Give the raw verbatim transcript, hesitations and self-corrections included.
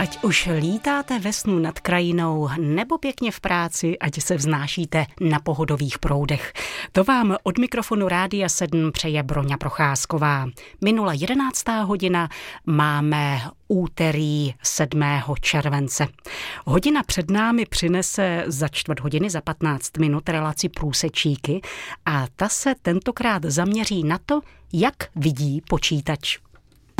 Ať už lítáte ve snu nad krajinou nebo pěkně v práci, ať se vznášíte na pohodových proudech. To vám od mikrofonu Rádia sedm přeje Broňa Procházková. Minula jedenáctá hodina, máme úterý sedmého července. Hodina před námi přinese za čtvrt hodiny, za patnáct minut relaci Průsečíky a ta se tentokrát zaměří na to, jak vidí počítač.